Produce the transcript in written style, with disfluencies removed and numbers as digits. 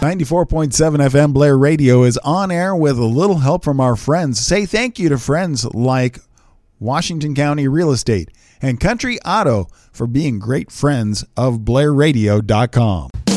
94.7 FM Blair Radio is on air with a little help from our friends. Say thank you to friends like Washington County Real Estate and Country Auto for being great friends of BlairRadio.com.